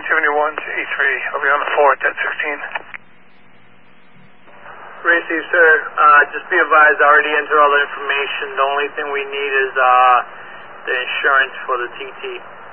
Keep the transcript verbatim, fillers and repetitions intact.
seventy-one to E three. I'll be on the fourth at sixteen. Receive, sir. Uh, just be advised, I already entered all the information. The only thing we need is uh, the insurance for the T T.